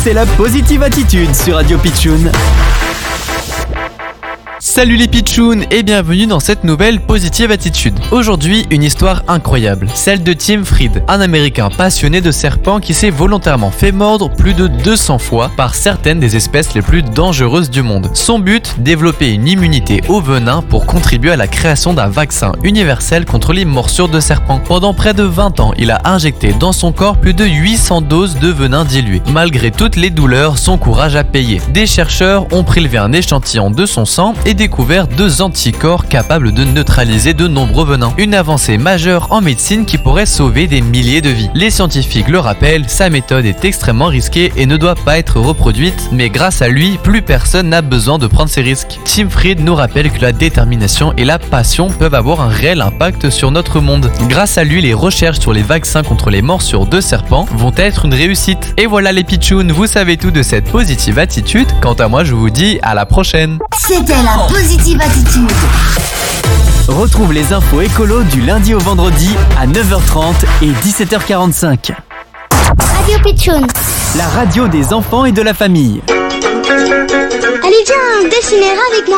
c'est la Positive Attitude sur Radio Pitchoun. Salut les pitchouns et bienvenue dans cette nouvelle Positive Attitude. Aujourd'hui, une histoire incroyable, celle de Tim Fried, un Américain passionné de serpents qui s'est volontairement fait mordre plus de 200 fois par certaines des espèces les plus dangereuses du monde. Son but, développer une immunité au venin pour contribuer à la création d'un vaccin universel contre les morsures de serpents. Pendant près de 20 ans, il a injecté dans son corps plus de 800 doses de venin dilué. Malgré toutes les douleurs, son courage a payé. Des chercheurs ont prélevé un échantillon de son sang et découvert 2 anticorps capables de neutraliser de nombreux venins. Une avancée majeure en médecine qui pourrait sauver des milliers de vies. Les scientifiques le rappellent, sa méthode est extrêmement risquée et ne doit pas être reproduite, mais grâce à lui, plus personne n'a besoin de prendre ces risques. Tim Fried nous rappelle que la détermination et la passion peuvent avoir un réel impact sur notre monde. Grâce à lui, les recherches sur les vaccins contre les morsures de serpents vont être une réussite. Et voilà les pitchouns, vous savez tout de cette positive attitude. Quant à moi, je vous dis à la prochaine. C'était la Positive Attitude. Retrouve les infos écolo du lundi au vendredi à 9h30 et 17h45. Radio Pitchoun. La radio des enfants et de la famille. Allez, viens, dessiner avec moi.